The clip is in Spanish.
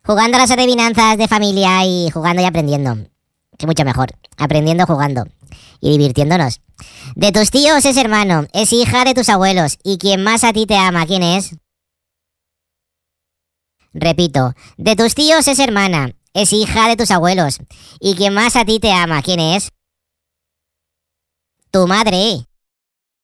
Jugando a las adivinanzas de familia y jugando y aprendiendo. Que mucho mejor. Aprendiendo, jugando. Y divirtiéndonos. De tus tíos es hermano, es hija de tus abuelos. Y quien más a ti te ama, ¿quién es? Repito. De tus tíos es hermana, es hija de tus abuelos. Y quien más a ti te ama, ¿quién es? Tu madre.